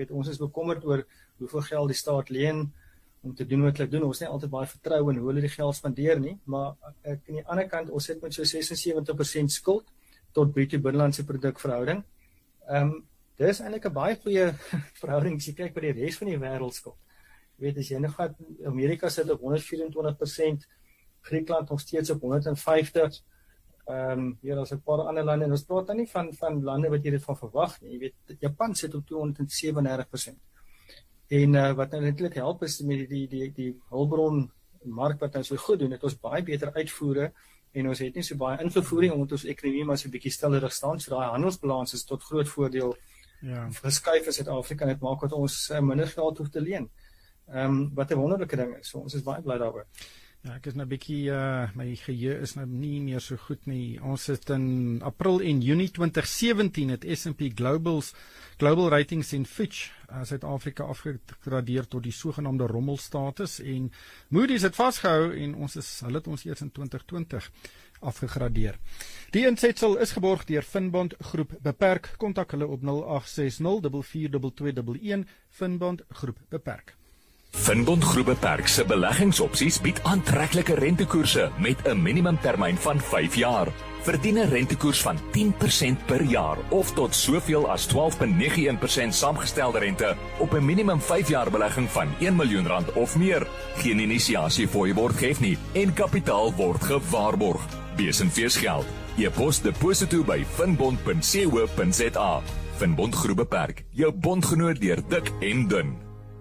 weet, ons is bekommerd oor hoeveel geld die staat leen om te doen wat hulle doen. Ons het nie altyd baie vertroue in hoe hulle die geld spandeer nie, maar aan die ander kant, ons sit met so 76% skuld tot bruto binnelandse produk verhouding. Dit is eintlik 'n baie goeie verhouding as jy kyk by die res van die wêreld skuld. Jy weet, as jy nou gaan, Amerika sit op 124%, Griekland nog steeds op 150%, hier is 'n paar ander lande, en ons praat dan nie van lande wat jy dit van verwag nie. Jy weet, Japan sit op 237%. En wat nou netlik help is met die hulpbron mark wat nou so goed doen, het ons baie beter uitvoere, en ons het nie so baie ingevoering, omdat ons ekonomie maar so 'n bietjie stillerig staan, so daai handelsbalans is tot groot voordeel geskuif in Suid-Afrika, en dit maak dat ons minder geld hoef te leen. Wat 'n wonderlike ding is, so ons is baie bly daaroor. Ja, ek is nou 'n bietjie, my geheue is nou nie meer so goed nie. Ons het in April en Junie 2017 het S&P Global Ratings en Fitch Suid-Afrika afgegradeer tot die sogenaamde rommelstatus, en Moody's het vasgehou, en hulle het ons eers in 2020 afgegradeer. Die insetsel is geborg deur Finbond Groep Beperk. Kontak hulle op 0860 442211, Finbond Groep Beperk. Finbond Groep Beperk se beleggingsopsies bied aantreklike rentekoerse met 'n minimumtermyn van 5 jaar. Verdien 'n rentekoers van 10% per jaar of tot soveel as 12,91% saamgestelde rente op 'n minimum 5 jaar belegging van R1 miljoen of meer. Geen inisiasiefooi word gehef nie en kapitaal word gewaarborg. Besenfees geld. E-pos deposito by finbond.co.za. Finbond Groep Beperk, jou bondgenoot deur dik en dun.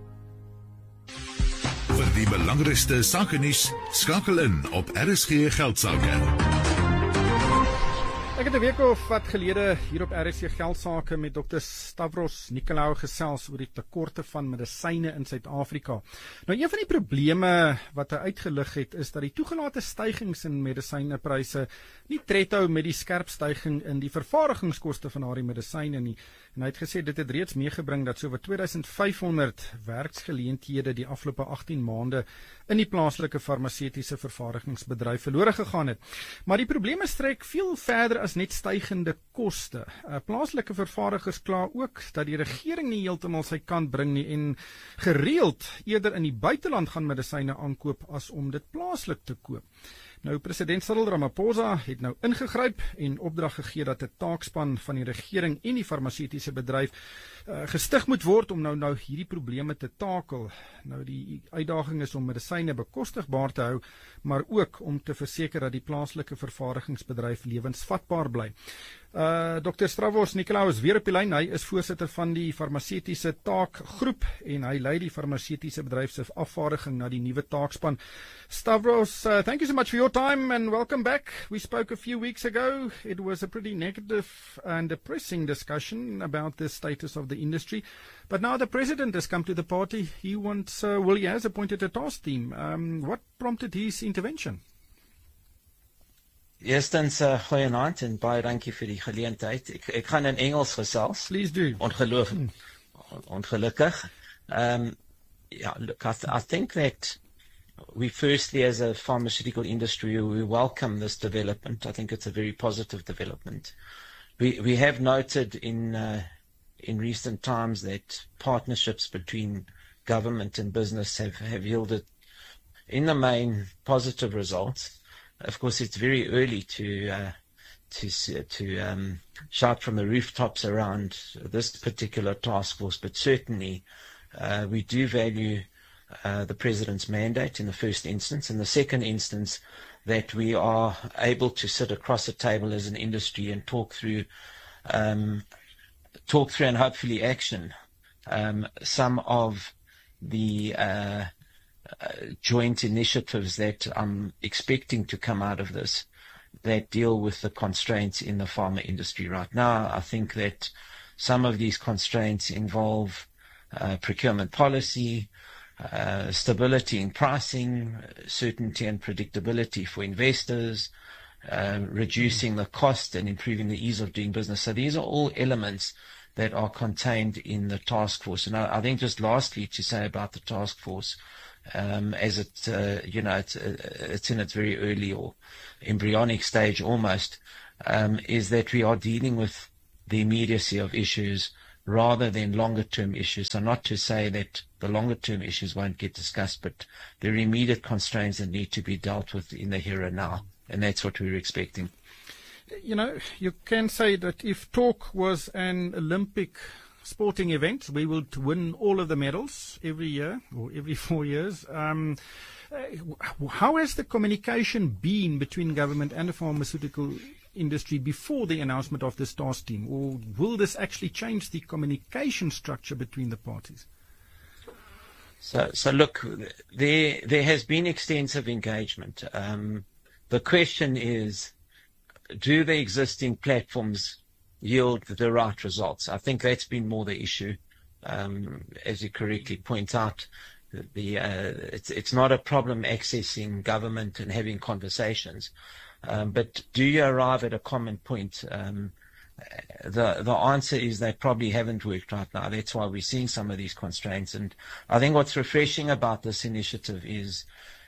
Vir die belangrikste sakenuus, skakel in op RSG Geldsaake. Ek het 'n week of wat gelede hier op RSG Geldsaake met Dr. Stavros Nicolaou gesels oor die tekorte van medisyne in Suid-Afrika. Nou, een van die probleme wat hy uitgelig het, is dat die toegelate stygings in medisynepryse nie tred hou met die skerp styging in die vervaardigingskoste van daardie medisyne nie. En hy het gesê dit het reeds meegebring dat sowat 2500 werksgeleenthede die afgelope 18 maande in die plaaslike farmaseutiese vervaardigingsbedryf verlore gegaan het. Maar die probleme strek veel verder as net stygende koste. Plaaslike vervaardigers kla ook dat die regering nie heeltemal sy kant bring nie en gereeld eerder in die buiteland gaan medisyne aankoop as om dit plaaslik te koop. Nou, president Cyril Ramaphosa het nou ingegryp en opdrag gegee dat 'n taakspan van die regering en die farmaseutiese bedryf gestig moet word om nou hierdie probleme te takel. Nou, die uitdaging is om medisyne bekostigbaar te hou, maar ook om te verseker dat die plaaslike vervaardigingsbedryf lewensvatbaar bly. Dr. Stavros Nicolaou is weer op die lyn. Hy is voorsitter van die farmaseutiese taakgroep en hy lei die farmaseutiese bedryf se afvaardiging na die nuwe taakspan. Stavros, thank you so much for your time and welcome back. We spoke a few weeks ago. It was a pretty negative and depressing discussion about the status of the industry. But now the president has come to the party. He has appointed a task team. What prompted his intervention? Eerstens, goeienaand en baie dankie vir die geleentheid. Ek gaan in Engels gesels. Please do. Ongelukkig. Look, I think that we firstly, as a pharmaceutical industry, we welcome this development. I think it's a very positive development. We have noted in recent times that partnerships between government and business have yielded, in the main, positive results. Of course, it's very early to shout from the rooftops around this particular task force, but certainly we do value the President's mandate in the first instance. In the second instance, that we are able to sit across a table as an industry and talk through and hopefully action some of the joint initiatives that I'm expecting to come out of this that deal with the constraints in the pharma industry right now. I think that some of these constraints involve procurement policy, stability in pricing, certainty and predictability for investors, reducing the cost and improving the ease of doing business. So these are all elements that are contained in the task force. And I think just lastly to say about the task force, as it's in its very early or embryonic stage almost, is that we are dealing with the immediacy of issues rather than longer-term issues. So not to say that the longer-term issues won't get discussed, but there are immediate constraints that need to be dealt with in the here and now, and that's what we're expecting. You know, you can say that if talk was an Olympic sporting event, we would win all of the medals every year or every 4 years. How has the communication been between government and the pharmaceutical industry before the announcement of this task team, or will this actually change the communication structure between the parties? So look, there has been extensive engagement. The question is, do the existing platforms yield the right results? I think that's been more the issue. As you correctly point out, it's not a problem accessing government and having conversations, but do you arrive at a common point? The answer is they probably haven't worked right now. That's why we're seeing some of these constraints. And I think what's refreshing about this initiative is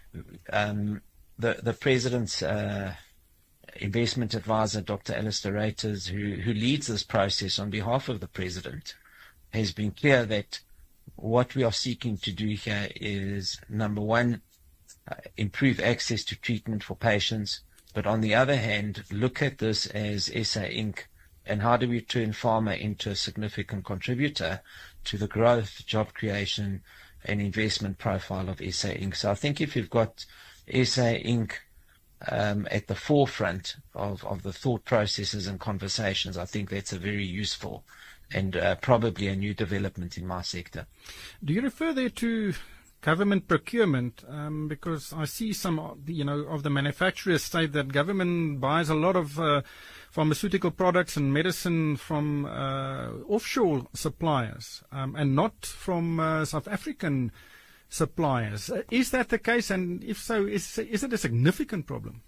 the President's investment advisor, Dr. Alistair Reuters, who leads this process on behalf of the President, has been clear that what we are seeking to do here is, number one, improve access to treatment for patients, but on the other hand, look at this as SA Inc. and how do we turn pharma into a significant contributor to the growth, job creation, and investment profile of SA Inc. So I think if you've got SA Inc. At the forefront of the thought processes and conversations, I think that's a very useful and probably a new development in my sector. Do you refer there to government procurement? Because I see some, of the manufacturers say that government buys a lot of pharmaceutical products and medicine from offshore suppliers and not from South African suppliers. Is that the case? And if so, is it a significant problem?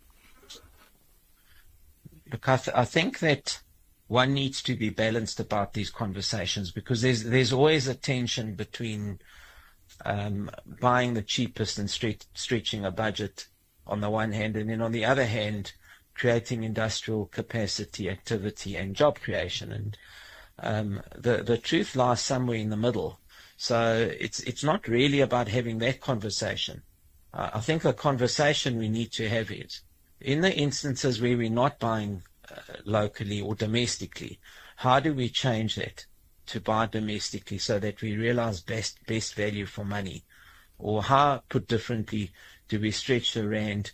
Look, I think that one needs to be balanced about these conversations, because there's always a tension between buying the cheapest and stretching a budget on the one hand, and then on the other hand, creating industrial capacity, activity, and job creation. And the truth lies somewhere in the middle. So it's not really about having that conversation. I think the conversation we need to have is, in the instances where we're not buying locally or domestically, how do we change that to buy domestically so that we realize best value for money? Or how, put differently, do we stretch the rand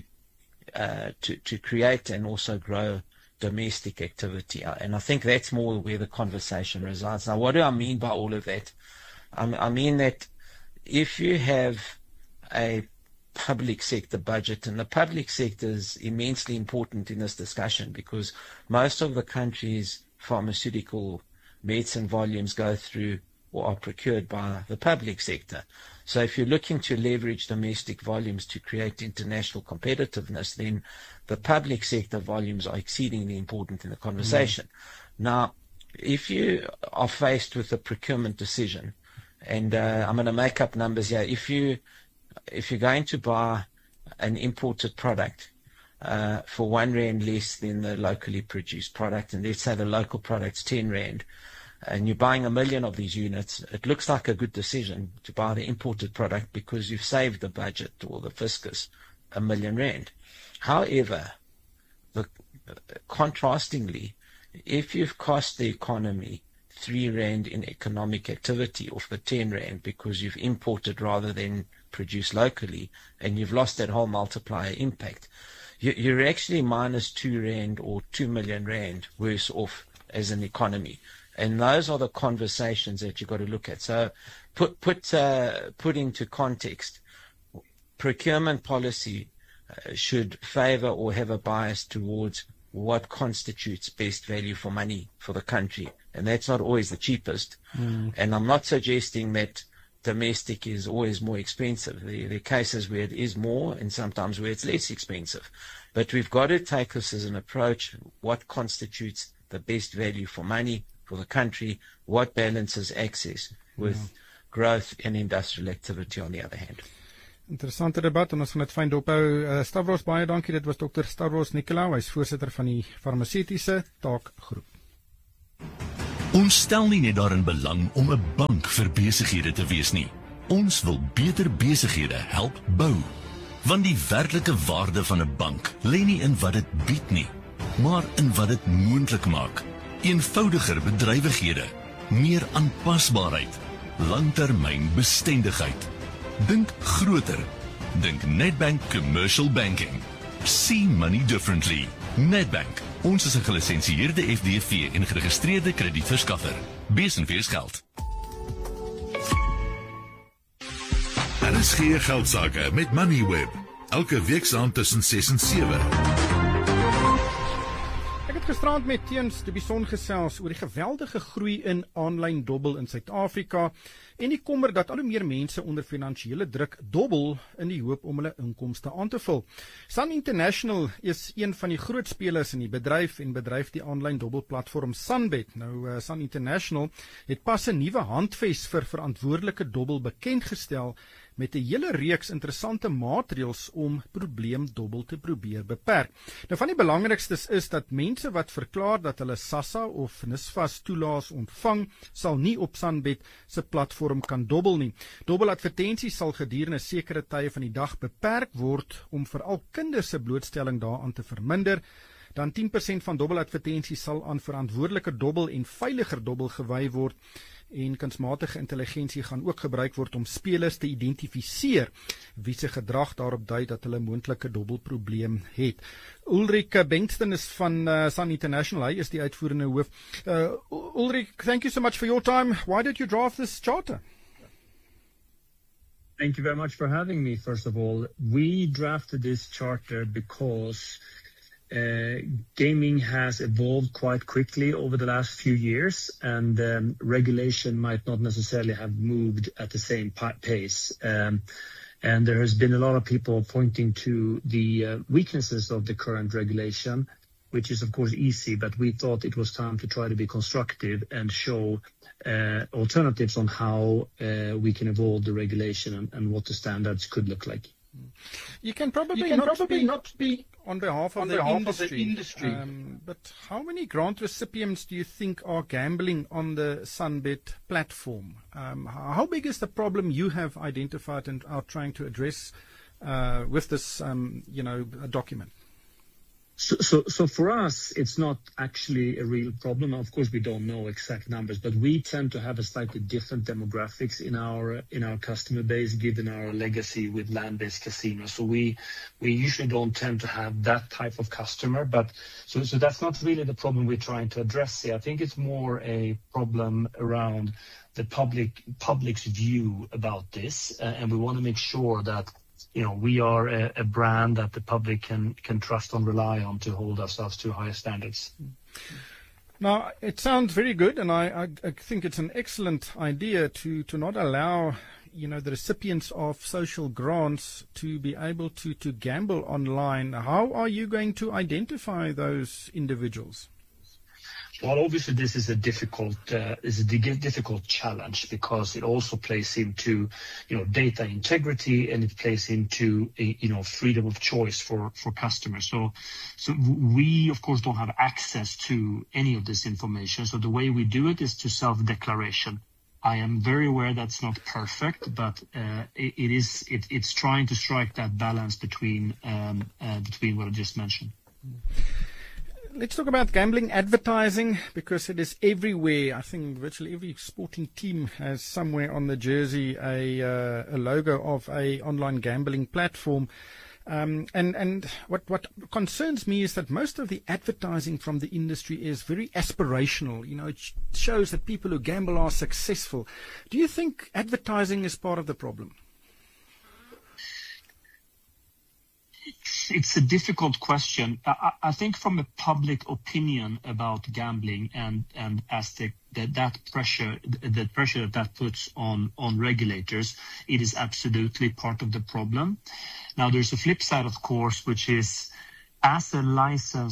to create and also grow domestic activity? And I think that's more where the conversation resides. Now, what do I mean by all of that? I mean that if you have a public sector budget, and the public sector is immensely important in this discussion because most of the country's pharmaceutical medicine volumes go through or are procured by the public sector. So if you're looking to leverage domestic volumes to create international competitiveness, then the public sector volumes are exceedingly important in the conversation. Now, if you are faced with a procurement decision, and I'm going to make up numbers here, if you're going to buy an imported product for 1 rand less than the locally produced product, and let's say the local product's 10 rand, and you're buying 1 million of these units, it looks like a good decision to buy the imported product because you've saved the budget or the fiscus 1 million rand. However, contrastingly, if you've cost the economy 3 rand in economic activity off the 10 rand because you've imported rather than produced locally, and you've lost that whole multiplier impact, you're actually minus 2 rand or 2 million rand worse off as an economy. And those are the conversations that you've got to look at. So put into context, procurement policy should favor or have a bias towards what constitutes best value for money for the country. And that's not always the cheapest. And I'm not suggesting that domestic is always more expensive. There are cases where it is more and sometimes where it's less expensive. But we've got to take this as an approach. What constitutes the best value for money for the country? What balances access with growth and industrial activity on the other hand? Interessante debat en ons gaan dit fyn dophou. Stavros, baie dankie. Dit was Dr. Stavros Nicolaou, hy's voorsitter van die farmaseutiese taakgroep. Ons stel nie net daarin belang om 'n bank vir besighede te wees nie. Ons wil beter besighede help bou. Want die werklike waarde van 'n bank lê nie in wat dit bied nie, maar in wat dit moontlik maak. Eenvoudiger bedrywighede, meer aanpasbaarheid, langtermynbestendigheid. Dink groter. Dink Nedbank Commercial Banking. See money differently. Nedbank. Ons is 'n gelisensieerde FDV en geregistreerde kredietverskaffer. Besenfees geld. RSG Geldsaake met Moneyweb. Elke week tussen 6 en 7. Ek het gisterand met Teens de Bison gesels oor die geweldige groei in aanlyn dobbel in Suid-Afrika en die kommer dat al hoe meer mense onder finansiële druk dobbel in die hoop om hulle inkomste aan te vul. Sun International is een van die groot spelers in die bedryf en bedryf die aanlyn dobbelplatform Sunbet. Nou, Sun International het pas 'n nuwe handves vir verantwoordelike dobbel bekendgestel met 'n hele reeks interessante maatreëls om probleemdobbel te probeer beperk. Nou, van die belangrikstes is dat mense wat verklaar dat hulle SASSA of NSFAS toelaas ontvang, sal nie op Sunbet se platform kan dobbel nie. Dobbeladvertensies sal gedurende sekere tye van die dag beperk word om veral kinders se blootstelling daaraan te verminder. Dan 10% van dobbeladvertensies sal aan verantwoordelike dobbel en veiliger dobbel gewy word. En kunsmatige intelligensie gaan ook gebruik word om spelers te identifiseer wie se gedrag daarop dui dat hulle moontlike dobbelprobleem het. Ulrich Bengtson is van Sun International, hy is die uitvoerende hoof. Ulrich, thank you so much for your time. Why did you draft this charter? Thank you very much for having me, first of all. We drafted this charter because gaming has evolved quite quickly over the last few years, and regulation might not necessarily have moved at the same pace. And there has been a lot of people pointing to the weaknesses of the current regulation, which is of course easy, but we thought it was time to try to be constructive and show alternatives on how we can evolve the regulation and what the standards could look like. You can probably not be on behalf of the industry. But how many grant recipients do you think are gambling on the Sunbet platform? How big is the problem you have identified and are trying to address with this, document? So for us, it's not actually a real problem. Of course, we don't know exact numbers, but we tend to have a slightly different demographics in our customer base, given our legacy with land-based casinos. So we usually don't tend to have that type of customer, but so that's not really the problem we're trying to address here. I think it's more a problem around the public's view about this, and we want to make sure that we are a brand that the public can trust and rely on to hold ourselves to higher standards. Now, it sounds very good, and I think it's an excellent idea to not allow, the recipients of social grants to be able to gamble online. How are you going to identify those individuals? Well, obviously, this is a difficult challenge because it also plays into, data integrity, and it plays into, freedom of choice for customers. So we, of course, don't have access to any of this information. So the way we do it is to self-declaration. I am very aware that's not perfect, but it's trying to strike that balance between what I just mentioned. Let's talk about gambling advertising, because it is everywhere. I think virtually every sporting team has somewhere on the jersey a logo of a online gambling platform. And what concerns me is that most of the advertising from the industry is very aspirational. It shows that people who gamble are successful. Do you think advertising is part of the problem? It's a difficult question. I think from a public opinion about gambling and as that pressure that puts on regulators, it is absolutely part of the problem. Now, there's a flip side, of course, which is as a licensed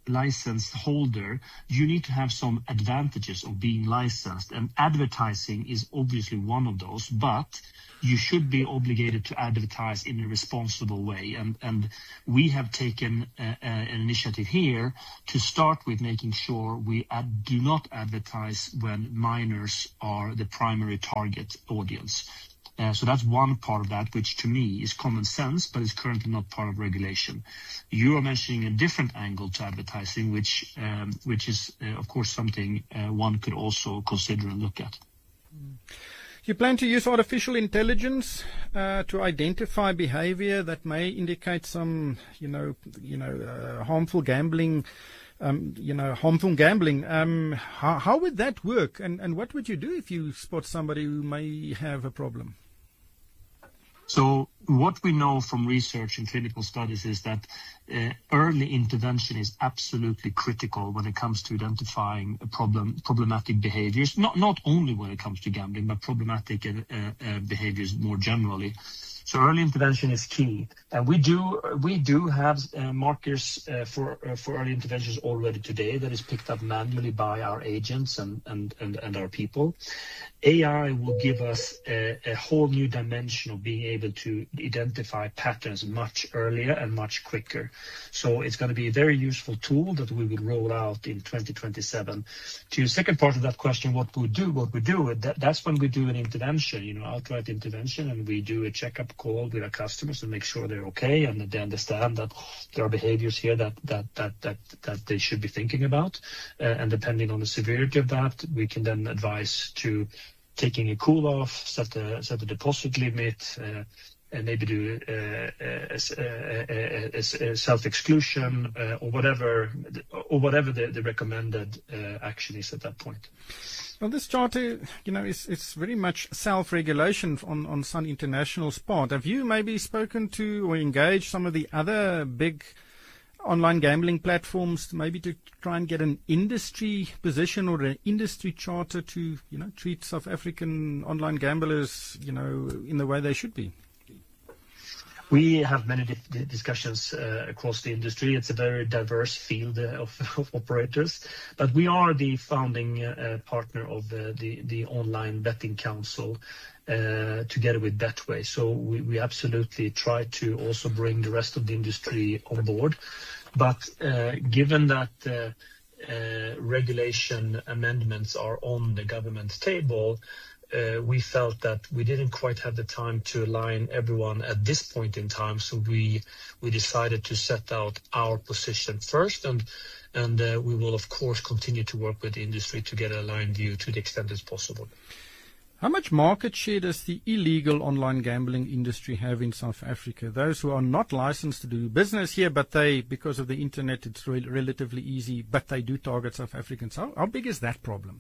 license holder, you need to have some advantages of being licensed, and advertising is obviously one of those, but you should be obligated to advertise in a responsible way. And we have taken an initiative here to start with making sure we do not advertise when minors are the primary target audience. So that's one part of that, which to me is common sense, but is currently not part of regulation. You are mentioning a different angle to advertising, which is, of course, something one could also consider and look at. You plan to use artificial intelligence to identify behavior that may indicate some, harmful gambling. Harmful gambling. How would that work? And what would you do if you spot somebody who may have a problem? So what we know from research and clinical studies is that early intervention is absolutely critical when it comes to identifying problematic behaviors, not only when it comes to gambling, but problematic behaviors more generally. So early intervention is key, and we do have markers for early interventions already today that is picked up manually by our agents and our people. AI will give us a whole new dimension of being able to identify patterns much earlier and much quicker. So it's going to be a very useful tool that we will roll out in 2027. To your second part of that question, what we do, that's when we do an intervention, outright intervention, and we do a checkup call with our customers and make sure they're okay and that they understand that there are behaviors here that they should be thinking about. And depending on the severity of that, we can then advise to taking a cool off, set a deposit limit, and maybe do a self-exclusion or whatever the recommended action is at that point. Well, this charter, is very much self-regulation on Sun International's part. Have you maybe spoken to or engaged some of the other big online gambling platforms maybe to try and get an industry position or an industry charter to, treat South African online gamblers, in the way they should be? We have many discussions across the industry. It's a very diverse field of operators, but we are the founding partner of the Online Betting Council together with Betway. So we absolutely try to also bring the rest of the industry on board. But given that regulation amendments are on the government table, we felt that we didn't quite have the time to align everyone at this point in time, so we decided to set out our position first, and we will of course continue to work with the industry to get an aligned view to the extent it's possible. How much market share does the illegal online gambling industry have in South Africa? Those who are not licensed to do business here, but because of the internet, it's relatively easy, but they do target South Africans. How big is that problem?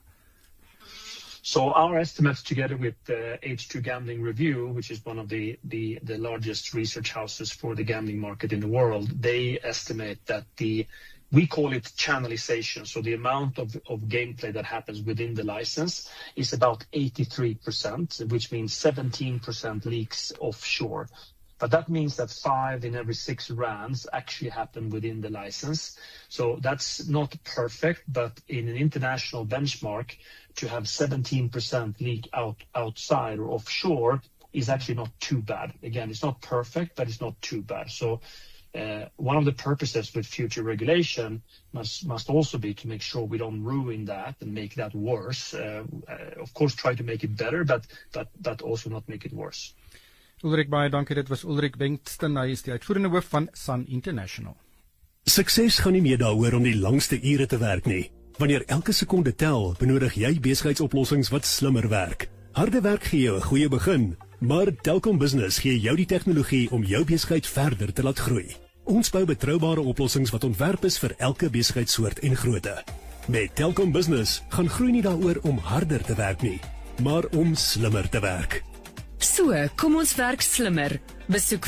So our estimates, together with H2 Gambling Review, which is one of the largest research houses for the gambling market in the world, they estimate that we call it channelization. So the amount of gameplay that happens within the license is about 83%, which means 17% leaks offshore. But that means that 5 in every 6 rounds actually happen within the license. So that's not perfect, but in an international benchmark, to have 17% leak outside or offshore is actually not too bad. Again, it's not perfect, but it's not too bad. So one of the purposes with future regulation must also be to make sure we don't ruin that and make that worse. Of course, try to make it better, but also not make it worse. Ulrik, baie dankie. Dit was Ulrik Bengtsten, hy is die uitvoerende hoof van Sun International. Sukses gaan nie meer daaroor om die langste ure te werk nie. Wanneer elke sekonde tel, benodig jy besigheidsoplossings wat slimmer werk. Harde werk gee jou 'n goeie begin, maar Telkom Business gee jou die tegnologie om jou besigheid verder te laat groei. Ons bou betroubare oplossings wat ontwerp is vir elke besigheidssoort en grootte. Met Telkom Business gaan groei nie daaroor om harder te werk nie, maar om slimmer te werk. So, kom ons werk slimmer. Besoek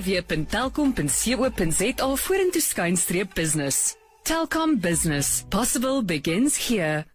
www.telkom.co.za /business. Telkom Business. Possible begins here.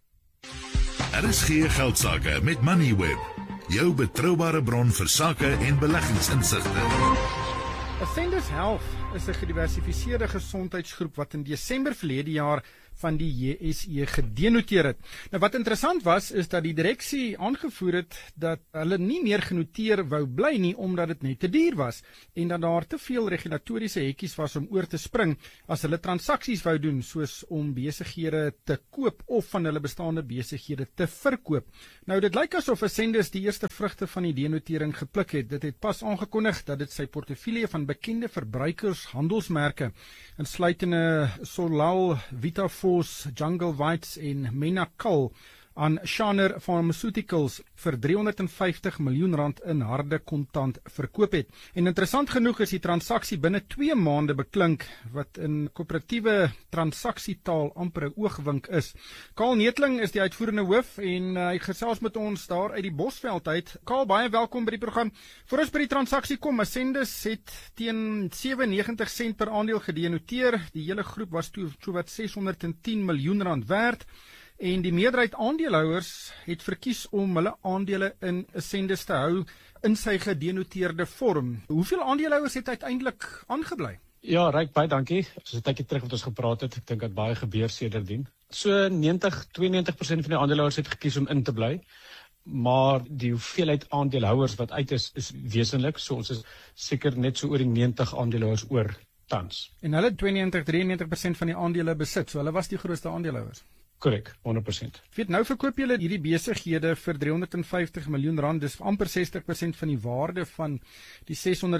RSG Geldsaake met Moneyweb. Jou betroubare bron vir sake en beleggingsinsigte. Ascendus Health is 'n gediversifiseerde gesondheidsgroep wat in Desember verlede jaar van die JSE gedenoteer het. Nou wat interessant was, is dat die direksie aangevoer het dat hulle nie meer genoteer wou bly nie, omdat dit net te duur was, en dat daar te veel regulatoriese hekkies was om oor te spring as hulle transaksies wou doen, soos om besighede te koop of van hulle bestaande besighede te verkoop. Nou dit lyk asof Ascendus die eerste vrugte van die denotering gepluk het. Dit het pas aangekondig dat dit sy portefeulje van bekende verbruikershandelsmerke, insluitende Solal, Vitafos, Jungle Whites en Menakal aan Shanner Pharmaceuticals vir R350 miljoen in harde kontant verkoop het. En interessant genoeg is die transaksie binne 2 maande beklink, wat in koöperatiewe transaksietaal amper 'n oogwink is. Karl Neethling is die uitvoerende hoof en hy gesels met ons daar uit die Bosveld uit. Karl, baie welkom by die program. Voor ons by die transaksie kom, Ascendus het teen 97 sent per aandeel gedenoteer. Die hele groep was toe so wat R610 miljoen werd. En die meerderheid aandeelhouers het verkies om hulle aandele in Ascendus te hou in sy gedenoteerde vorm. Hoeveel aandeelhouers het uiteindelik aangebly? Ja, Ryk, baie dankie. Soos 'n tydjie terug wat ons gepraat het, ek dink dat baie gebeur sedertdien. So 92% van die aandeelhouers het gekies om in te bly, maar die hoeveelheid aandeelhouers wat uit is wesenlik, so ons is seker net so oor die 90 aandeelhouers oor tans. En hulle 92-93% van die aandele besit, so hulle was die grootste aandeelhouers. Korrek, 100%. Weet, nou verkoop julle hierdie besighede vir R350 miljoen, dis amper 60% van die waarde van die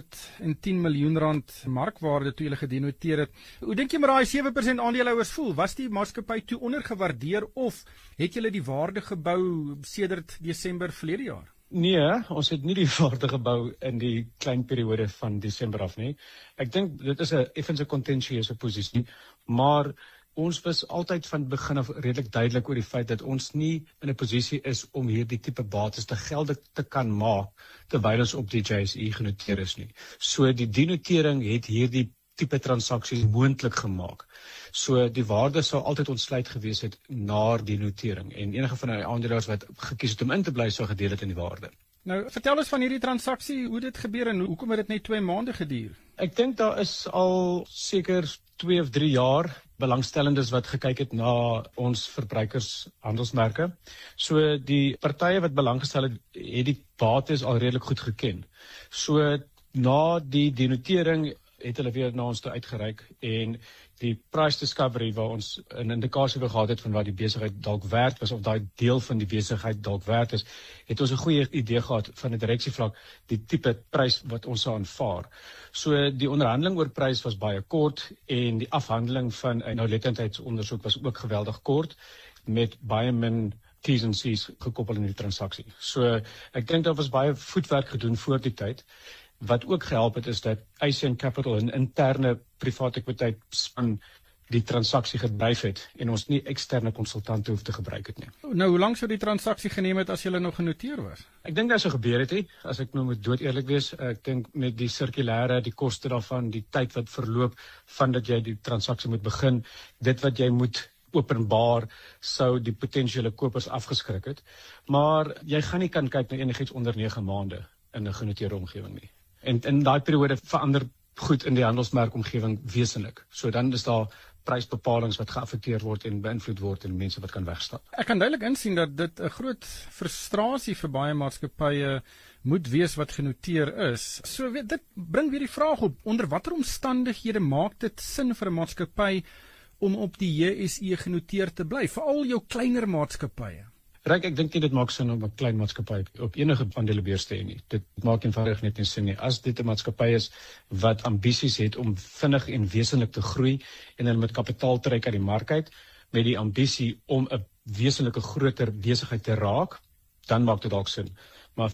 R610 miljoen markwaarde toe julle gedenoteer het. Hoe dink jy maar daai 7% aandeelhouers voel? Was die maatskappy toe ondergewaardeer of het julle die waarde gebou sedert Desember verlede jaar? Nee, ons het nie die waarde gebou in die klein periode van Desember af nie. Ek dink dit is 'n effens 'n contentieuse posisie, maar ons was altyd van begin af redelik duidelik oor die feit dat ons nie in 'n posisie is om hierdie tipe bates te geldig te kan maak terwyl ons op die JSE genoteer is nie. So die denotering het hierdie tipe transaksies moontlik gemaak. So die waarde sou altyd ontsluit gewees het na die notering en enige van die aandeelhouers wat gekies het om in te bly sou gedeel het in die waarde. Nou, vertel ons van hierdie transaksie, hoe dit gebeur en hoekom het dit net 2 maande geduur? Ek dink daar is al seker 2 of 3 jaar belangstellendes wat gekyk het na ons verbruikershandelsmerke. So die partye wat belang gestel het die bates al redelik goed geken. So na die denotering het hulle weer na ons toe uitgereik en die price discovery waar ons 'n indikasie gehad het van wat die besigheid dalk werd was of daai deel van die besigheid dalk werd is, het ons 'n goeie idee gehad van 'n direksievlak die tipe prys wat ons sou aanvaar. So die onderhandeling oor prys was baie kort en die afhandeling van 'n nauwlettendheidsondersoek was ook geweldig kort met baie min T's en C's gekoppel in die transaksie. So ek dink daar was baie voetwerk gedoen voor die tyd. Wat ook gehelp het is dat Asian Capital 'n interne private ekwiteit span die transaksie gedryf het en ons nie eksterne konsultante hoef te gebruik het nie. Nou, hoe lank sou die transaksie geneem het as julle nog genoteer was? Ek dink dat sou gebeur het, as ek nou moet dood eerlik wees. Ek dink met die sirkulêre, die koste daarvan, die tyd wat verloop van dat jy die transaksie moet begin, dit wat jy moet openbaar, sou die potensiële kopers afgeskrik het. Maar jy gaan nie kan kyk na enigiets onder 9 maande in 'n genoteerde omgewing nie. En in daai periode verander goed in die handelsmerkomgewing wesenlik. So dan is daar prysbepalings wat geaffekteer word en beïnvloed word en mense wat kan wegstap. Ek kan duidelik insien dat dit 'n groot frustrasie vir baie maatskappye moet wees wat genoteer is. So dit bring weer die vraag op, onder watter omstandighede maak dit sin vir 'n maatskappy om op die JSE genoteer te bly, veral jou kleiner maatskappye? Ryk, ek dink nie dit maak sin om 'n klein maatskappy op enige aandelebeurs te hê nie. Dit maak eenvoudig net nie sin nie. As dit 'n maatskappy is wat ambisies het om vinnig en wesenlik te groei en hulle met kapitaal trek uit die mark uit met die ambisie om 'n wesenlike groter besigheid te raak, dan maak dit dalk sin. Maar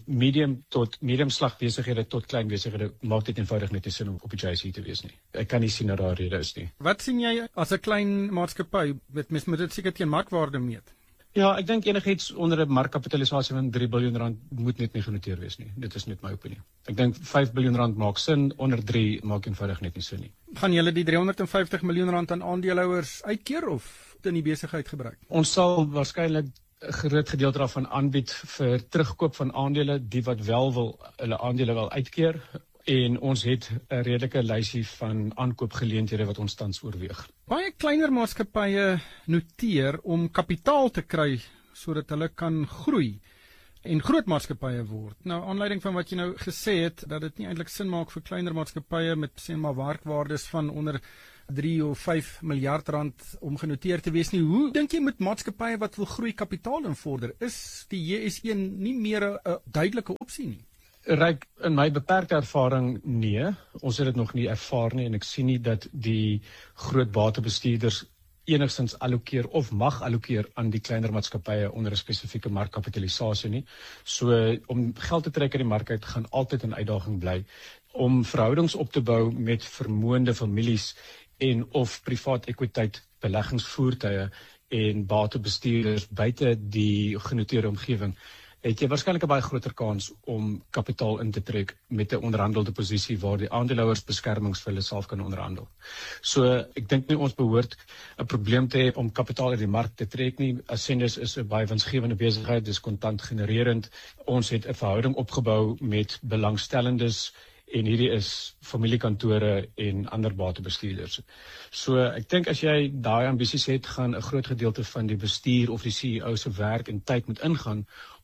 medium slag besighede tot klein besighede maak dit eenvoudig net nie sin om op die JSE te wees nie. Ek kan nie sien dat daar rede is nie. Wat sien jy as 'n klein maatskappy? Mens moet dit seker teen markwaarde meet. Ja, ek dink enigiets onder 'n markkapitalisasie van R3 biljoen moet net nie genoteer wees nie. Dit is net my opinie. Ek dink R5 biljoen maak sin, onder 3 maak eenvoudig net nie sin nie. Gaan julle die R350 miljoen aan aandeelhouers uitkeer of in die besigheid gebruik? Ons sal waarskynlik 'n groot gedeelte daarvan aanbied vir terugkoop van aandele, die wat wel wil hulle aandele wil uitkeer en ons het 'n redelike lysie van aankoopgeleenthede wat ons tans oorweeg. Baie kleiner maatskappye noteer om kapitaal te kry sodat hulle kan groei en groot maatskappye word. Nou, aanleiding van wat jy nou gesê het, dat dit nie eintlik sin maak vir kleiner maatskappye met sê maar markwaardes van onder 3 of 5 miljard rand om genoteer te wees nie. Hoe dink jy met maatskappye wat wil groei kapitaal invorder? Is die JSE nie meer 'n duidelike opsie nie? Ryk, in my beperkte ervaring, nee. Ons het dit nog nie ervaar nie en ek sien nie dat die groot batebestuurders enigstens allokeer of mag allokeer aan die kleiner maatskappye onder 'n spesifieke markkapitalisasie nie. So om geld te trek uit die mark uit gaan altyd 'n uitdaging bly. Om verhoudings op te bou met vermoënde families en of privaat ekwiteit beleggingsvoertuie en batebestuurders buite die genoteerde omgewing, het jy waarskynlik 'n baie groter kans om kapitaal in te trek met 'n onderhandelde posisie waar die aandeelhouers beskermings vir hulle self kan onderhandel. So ek dink nie ons behoort 'n probleem te hê om kapitaal uit die mark te trek nie. Ascendus is 'n baie winsgewende besigheid, dis kontant genererend. Ons het 'n verhouding opgebou met belangstellendes en hierdie is familiekantore en ander batebestuurders. So ek dink as jy daai ambisies het, gaan 'n groot gedeelte van die bestuur of die CEO se werk en tyd moet ingaan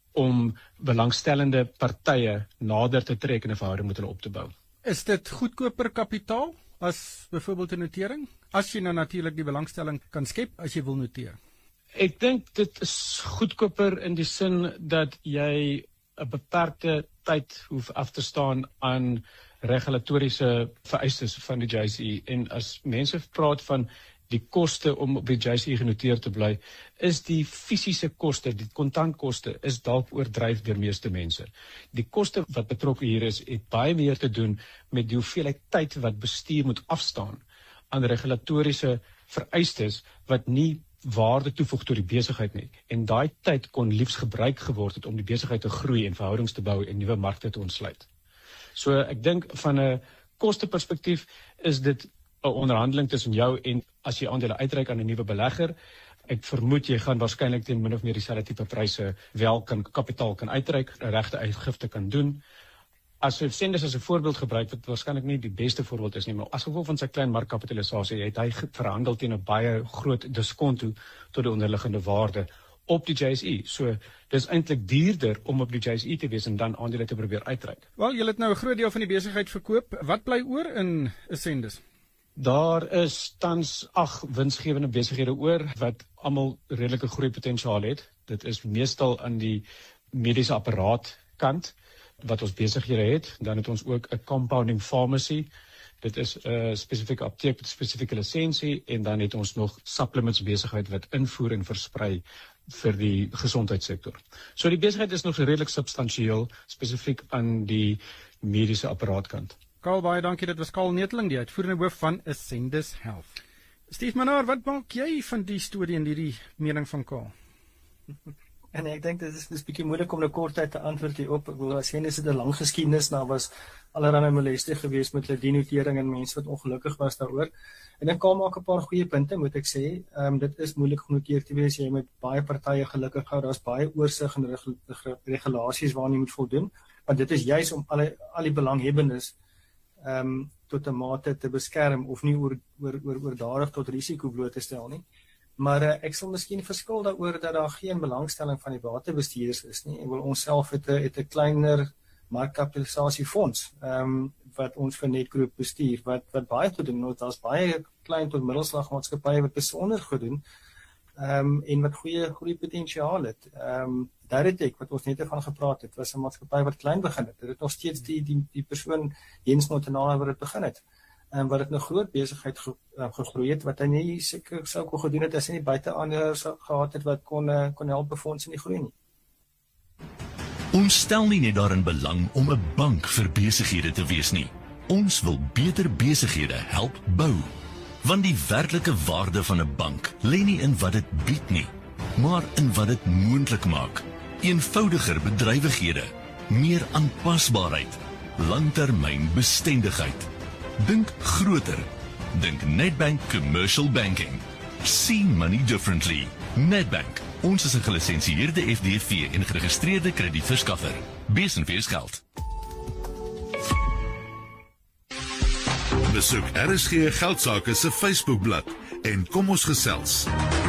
om belangstellende partye nader te trek en 'n verhouding met hulle op te bou. Is dit goedkoper kapitaal as byvoorbeeld 'n notering? As jy nou natuurlik die belangstelling kan skep as jy wil noteer. Ek dink dit is goedkoper in die sin dat jy 'n beperkte tyd hoef af te staan aan regulatoriese vereistes van die JSE. En as mense praat van die koste om op die JSE genoteer te bly, is die fisiese koste, die kontantkoste, is dalk oordryf deur meeste mense. Die koste wat betrokke hier is, het baie meer te doen met die hoeveelheid tyd wat bestuur moet afstaan aan regulatoriese vereistes wat nie waarde toevoeg tot die besigheid nie. En daai tyd kon liefs gebruik geword het om die besigheid te groei en verhoudings te bou en nuwe markte te ontsluit. So ek dink van 'n kosteperspektief is dit 'n onderhandeling tussen jou en as jy aandele uitreik aan 'n nuwe belegger. Ek vermoed jy gaan waarskynlik teen min of meer dieselfde tipe pryse wel kapitaal kan uitreik, 'n regte uitgifte kan doen. As jy Ascendus as 'n voorbeeld gebruik, wat waarskynlik nie die beste voorbeeld is nie, maar as gevolg van sy klein markkapitalisasie het hy verhandel teen 'n baie groot diskonto tot die onderliggende waarde op die JSE. So dis eintlik duurder om op die JSE te wees en dan aandele te probeer uitreik. Wel, jy het nou 'n groot deel van die besigheid verkoop. Wat bly oor in Ascendus? Daar is tans 8 winsgewende besighede oor wat almal redelike groeipotensiaal het. Dit is meestal aan die mediese apparaat kant wat ons besighede het. Dan het ons ook 'n compounding pharmacy. Dit is 'n spesifieke apteek met 'n spesifieke lisensie en dan het ons nog supplements besigheid wat invoer en versprei vir die gesondheidssektor. So die besigheid is nog redelik substansieel spesifiek aan die mediese apparaatkant. Karl, baie dankie. Dit was Karl Neteling, die uitvoerende hoof van Ascendus Health. Steve Minnaar, wat maak jy van die storie en hierdie mening van Karl? En ek dink dit is bietjie moeilik om 'n kort tyd te antwoord hierop. Ek wil sê dis 'n lang geskiedenis, daar was allerlei molestie geweest met hulle denotering en mense wat ongelukkig was daaroor. En dan kan maak 'n paar goeie punte, moet ek sê. Dit is moeilik genoteer te wees, jy moet baie partye gelukkig hou. Daar's baie oorsig en regulasies waaraan jy moet voldoen, want dit is juis om al die belanghebbendes tot 'n mate te beskerm of nie oordadig tot risiko bloot te stel nie. Maar ek sal miskien verskil daaroor dat daar geen belangstelling van die batebestuurders is nie. Ek wil onsself het 'n kleiner markkapitalisasiefonds wat ons vir Netgroep bestuur wat baie te doen het. Daar's baie klein tot middelslag maatskappye wat besonder gedoen en wat goeie potensiaal het. Daretech wat ons net van gepraat het, was 'n maatskappy wat klein begin het. Dit het nog steeds die persoon Jens Montanaro wat dit begin het. Wat dit 'n groot besigheid gegroei het wat hy nie seker sou kon gedoen het as hy nie buiteaanders gehad het wat kon help befonds in die groei nie. Ons stel nie net daarin belang om 'n bank vir besighede te wees nie. Ons wil beter besighede help bou. Want die werklike waarde van 'n bank lê nie in wat dit bied nie, maar in wat dit moontlik maak. Eenvoudiger bedrywighede, meer aanpasbaarheid, langtermynbestendigheid. Dink groter. Dink Nedbank Commercial Banking. See money differently. Nedbank. Ons is 'n gelisensieerde FDV en geregistreerde kredietverskaffer. Besenfees geld. Besoek RSG Geldsaake se Facebookblad en kom ons gesels.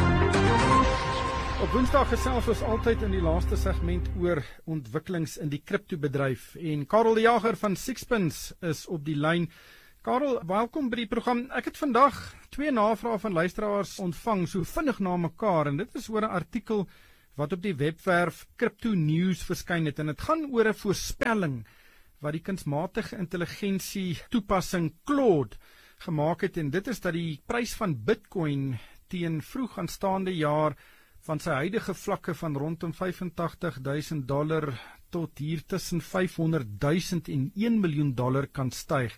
Op Woensdag gesels ons altyd in die laaste segment oor ontwikkelings in die kriptobedryf en Karel die Jager van Sixpence is op die lyn. Karel, welkom by die program. Ek het vandag 2 navrae van luisteraars ontvang, so vinnig na mekaar, en dit is oor 'n artikel wat op die webwerf Crypto News verskyn het, en dit gaan oor 'n voorspelling wat die kunsmatige intelligensie toepassing Claude gemaak het, en dit is dat die prys van Bitcoin teen vroeg aanstaande jaar van sy huidige vlakke van rondom $85,000 tot hier tussen $500,000 en $1 miljoen kan styg.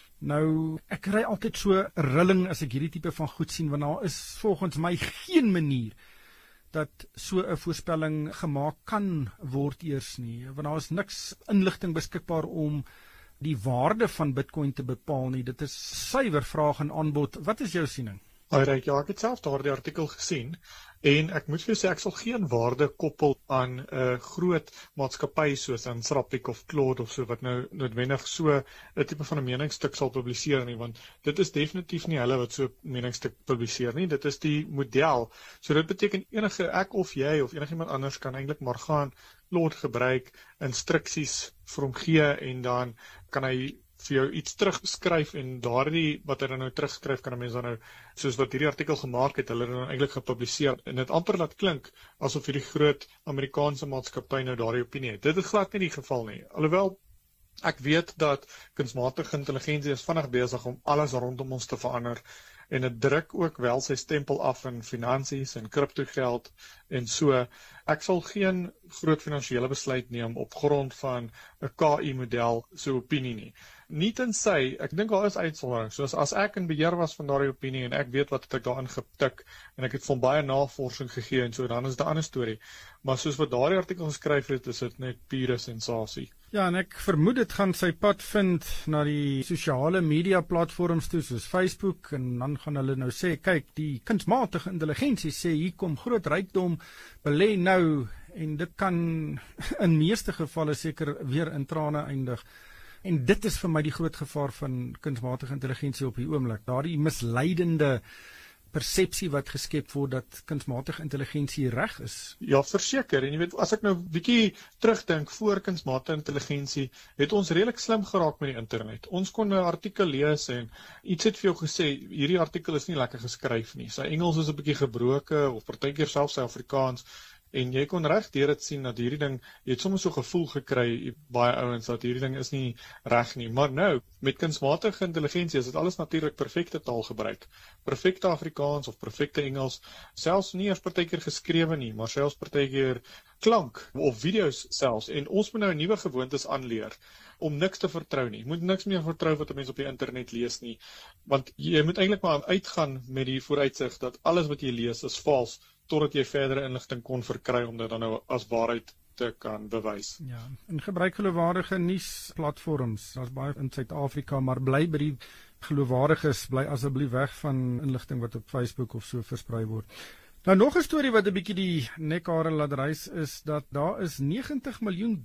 Nou, ek kry altyd so 'n rilling as ek hierdie tipe van goed sien, want daar is volgens my geen manier dat so 'n voorspelling gemaak kan word eers nie, want daar is niks inligting beskikbaar om die waarde van Bitcoin te bepaal nie. Dit is suiwer vraag en aanbod. Wat is jou siening? Alright, ja, ek het self daardie artikel gesien en ek moet vir jou sê ek sal geen waarde koppel aan 'n groot maatskappy soos Anthropic of Claude of so wat nou noodwendig so 'n tipe van 'n meningsstuk sal publiseer nie, want dit is definitief nie hulle wat so 'n meningsstuk publiseer nie, dit is die model. So dit beteken enige ek of jy of enigiemand anders kan eintlik maar gaan Claude gebruik, instruksies vir hom gee en dan kan hy vir jou iets terugskryf en daardie wat hy dan nou terugskryf kan 'n mens dan nou, soos wat hierdie artikel gemaak het, hulle dan eintlik gepubliseer en dit amper laat klink asof hierdie groot Amerikaanse maatskappy nou daardie opinie het. Dit is glad nie die geval nie. Alhoewel ek weet dat kunsmatige intelligensie is vinnig besig om alles rondom ons te verander en dit druk ook wel sy stempel af in finansies en kriptogeld en so. Ek sal geen groot finansiële besluit neem op grond van 'n KI-model so opinie nie. Nie tensy, ek dink daar is uitsonderings, soos as ek in beheer was van daardie opinie en ek weet wat het ek daarin getik en ek het van baie navorsing gegee en so, dan is dit 'n ander storie. Maar soos wat daardie artikel geskryf het, is dit net pure sensasie. Ja, en ek vermoed dit gaan sy pad vind na die sosiale media platforms toe, soos Facebook, en dan gaan hulle nou sê, kyk, die kunsmatige intelligensie sê, hier kom groot rykdom, belê nou, en dit kan in meeste gevalle seker weer in trane eindig. En dit is vir my die groot gevaar van kunsmatige intelligensie op die oomblik. Daardie misleidende persepsie wat geskep word dat kunsmatige intelligensie reg is. Ja, verseker. En jy weet, as ek nou 'n bietjie terugdink voor kunsmatige intelligensie, het ons redelik slim geraak met die internet. Ons kon 'n artikel lees en iets het vir jou gesê, hierdie artikel is nie lekker geskryf nie. Sy Engels is 'n bietjie gebroke of partykeer selfs sy Afrikaans. En jy kon reg deur dit sien dat hierdie ding, jy het soms so gevoel gekry, baie ouens, dat hierdie ding is nie reg nie. Maar nou, met kunsmatige intelligensie is dit alles natuurlik perfekte taal gebruik. Perfekte Afrikaans of perfekte Engels, selfs nie eers partykeer geskrewe nie, maar selfs partykeer klank of video's selfs. En ons moet nou nuwe gewoontes aanleer om niks te vertrou nie. Jy moet niks meer vertrou wat 'n mens op die internet lees nie, want jy moet eintlik maar uitgaan met die vooruitsig dat alles wat jy lees is vals, totdat jy verdere inligting kon verkry om dit dan nou as waarheid te kan bewys. Ja, en gebruik geloofwaardige nuusplatforms. Daar's baie in Suid-Afrika, maar bly by die geloofwaardiges, bly asseblief weg van inligting wat op Facebook of so versprei word. Nou nog 'n storie wat 'n bietjie die nekhare laat rys is dat daar is $90 miljoen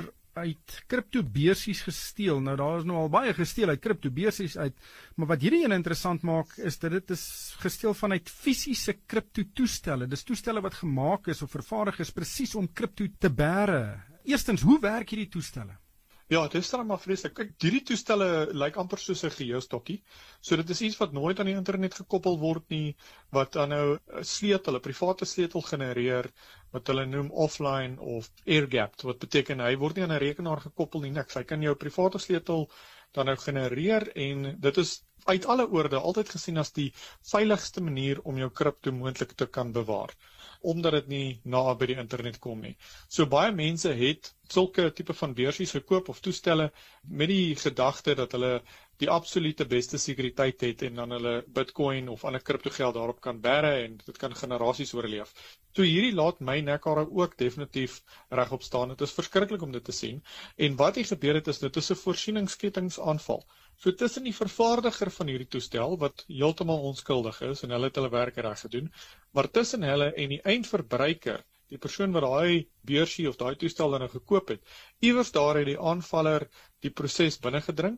uit kriptobeursies gesteel. Nou daar is nou al baie gesteel uit kriptobeursies uit, maar wat hierdie een interessant maak is dat dit is gesteel vanuit fisiese kriptotoestelle. Dis toestelle wat gemaak is of vervaardig is presies om kripto te bære. Eerstens, hoe werk hierdie toestelle? Ja, dit is dan maar vreeslik. Kyk, hierdie toestelle lyk amper soos 'n geheustokkie. So dit is iets wat nooit aan die internet gekoppel word nie, wat dan nou 'n sleutel, 'n private sleutel genereer wat hulle noem offline of air-gapped, wat beteken hy word nie aan 'n rekenaar gekoppel nie, niks. Hy kan jou private sleutel dan nou genereer en dit is uit alle oorde altyd gesien as die veiligste manier om jou kripto moontlik te kan bewaar, omdat dit nie na by die internet kom nie. So baie mense het sulke tipe van beursies gekoop of toestelle met die gedagte dat hulle die absolute beste sekuriteit het en dan hulle Bitcoin of ander kriptogeld daarop kan bære en dit kan generasies oorleef. So hierdie laat my nekhare ook definitief regop staan. Dit is verskriklik om dit te sien. En wat hier gebeur het is dit is 'n voorsieningskettingsaanval. So tussen die vervaardiger van hierdie toestel wat heeltemal onskuldig is en hulle het hulle werk reg gedoen, maar tussen hulle en die eindverbruiker, die persoon wat daai beursie of daai toestel dan nou gekoop het, iewers daar het die aanvaller die proses binnengedring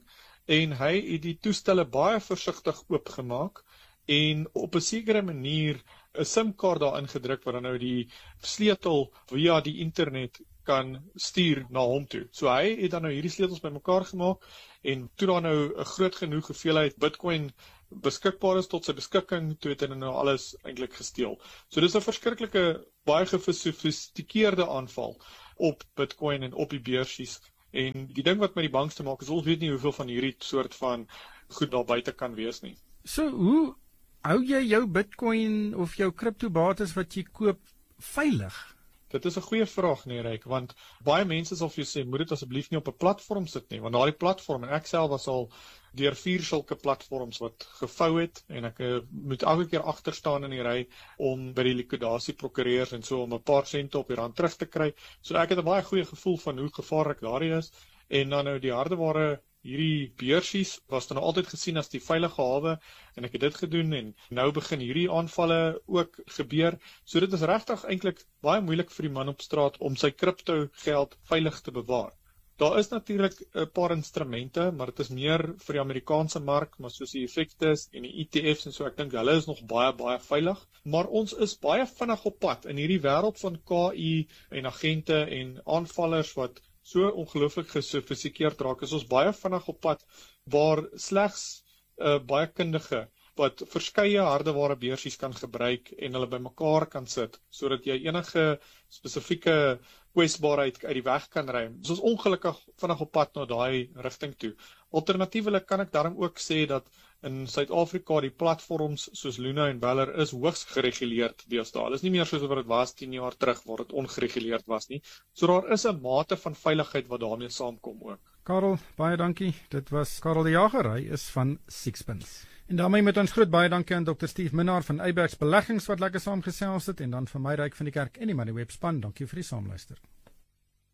en hy het die toestelle baie versigtig oopgemaak en op 'n sekere manier 'n SIM-kaart daarin gedruk wat dan nou die sleutel via die internet kan stuur na hom toe. So hy het dan nou hierdie sleutels bymekaar gemaak en toe dan nou 'n groot genoeg hoeveelheid Bitcoin beskikbaar is tot sy beskikking, toe het hy nou alles eintlik gesteel. So dis 'n verskriklike, baie gesofistikeerde aanval op Bitcoin en op die beursies. En die ding wat met die bank te maak is, ons weet nie hoeveel van hierdie soort van goed daar buite kan wees nie. So hoe hou jy jou Bitcoin of jou kriptobates wat jy koop veilig? Dit is 'n goeie vraag, nee, Ryk, want baie mense sal vir jou sê, moet dit asseblief nie op 'n platform sit nie, want daardie platform, en ek self was al deur 4 sulke platforms wat gevou het, en ek moet elke keer agter staan in die ry om by die likwidasieprokureurs en so om 'n paar sente op die rand terug te kry. So ek het 'n baie goeie gevoel van hoe gevaarlik daardie is, en dan nou die hardeware, hierdie beursies was dan altyd gesien as die veilige hawe, en ek het dit gedoen, en nou begin hierdie aanvalle ook gebeur. So dit is regtig eintlik baie moeilik vir die man op straat om sy kripto geld veilig te bewaar. Daar is natuurlik 'n paar instrumente, maar dit is meer vir die Amerikaanse mark, maar soos die effektes en die ETF's en so, ek dink hulle is nog baie veilig. Maar ons is baie vinnig op pad in hierdie wêreld van KI en agente en aanvallers wat so ongelooflik gesofistikeerd raak, is ons baie vinnig op pad waar slegs baie kundige wat verskeie hardeware beursies kan gebruik en hulle bymekaar kan sit, sodat jy enige spesifieke kwesbaarheid uit die weg kan ruim. Ons is ongelukkig vinnig op pad na daai rigting toe. Alternatiefelik kan ek daarom ook sê dat in Suid-Afrika die platforms soos Luna en Beller is hoogs gereguleerd deesdae. Dit is nie meer soos wat dit was 10 jaar terug waar dit ongereguleerd was nie. So daar is 'n mate van veiligheid wat daarmee saamkom ook. Karel, baie dankie. Dit was Karel die Jager, hy is van Sixpence. En daarmee met ons groot baie dankie aan Dr. Steve Minnaar van Eyebax Beleggings wat lekker saamgesels het, en dan vir my Ryk van die Kerk en die Moneyweb span. Dankie vir die saamluister.